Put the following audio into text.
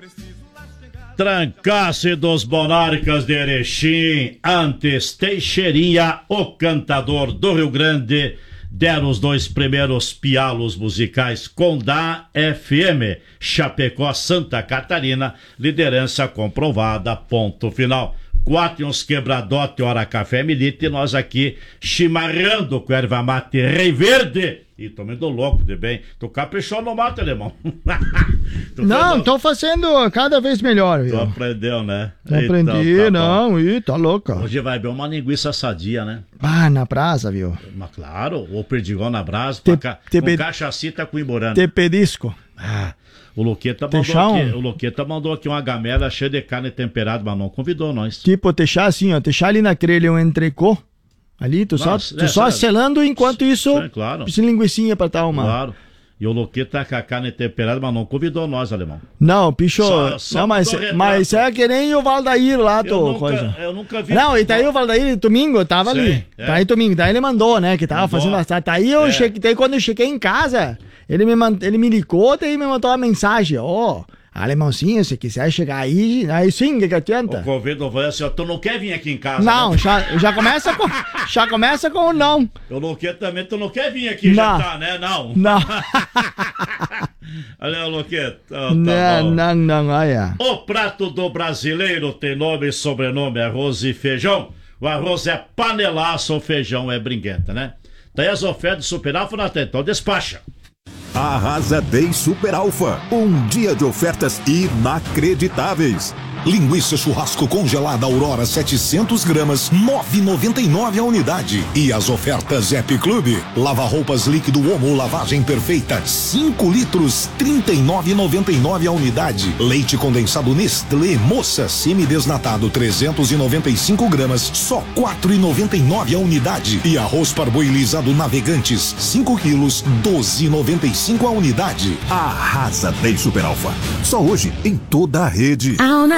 Trancasse dos Monarcas de Erechim, antes Teixeirinha, o cantador do Rio Grande, deram os 2 primeiros pialos musicais com da FM, Chapecó, Santa Catarina, liderança comprovada, ponto final. 4 e uns quebradote, hora café milite, e nós aqui chimarrando com erva mate Rei Verde. E tô meio louco de bem. Tu caprichou no mato, alemão. Não, tô fazendo cada vez melhor, viu? Tu aprendeu, né? Não aprendi, então, tá não. Ih, tá louca. Hoje vai ver uma linguiça sadia, né? Ah, na brasa, viu? Mas claro, ou perdigão na brasa, com cachacita com imburana. Te pedisco. Ah, o Luqueta mandou aqui uma gamela cheia de carne temperada, mas não convidou nós. Tipo, deixar assim, ó, deixar ali na grelha um entrecô. Ali, tu só selando enquanto isso, claro. Precisa linguicinha pra tal uma. Claro. E o Luqueta com a carne temperada, mas não convidou nós, alemão. Não, picho. Não, mas é que nem o Valdair lá, coisa. Eu nunca vi. Não, e daí o Valdair, domingo, tava ali. Tá aí domingo. Daí ele mandou, né, que tava fazendo bastante. Tá aí eu cheguei, daí quando eu cheguei em casa, ele me ligou, daí me mandou uma mensagem, alemãozinho, se quiser chegar aí sim, que adianta? O convido vai assim, tu não quer vir aqui em casa? Não, né? já começa com o não. O Luqueta também, tu não quer vir aqui jantar, né? Não. Olha o Luqueta. Não, olha. O prato do brasileiro tem nome e sobrenome, arroz e feijão. O arroz é panelaço, o feijão é bringueta, né? Daí as ofertas do Super Alfa na então despacha. Arrasa Day Super Alfa, um dia de ofertas inacreditáveis. Linguiça churrasco congelada Aurora 700 gramas, 9,99 a unidade. E as ofertas Happy Club, lava-roupas líquido Omo lavagem perfeita, 5 litros, 39,99 a unidade. Leite condensado Nestlé Moça semidesnatado 395 gramas, só 4,99 a unidade. E arroz parboilizado Navegantes, 5 quilos, 12,95 a unidade. Arrasa Day Super Alfa, só hoje em toda a rede.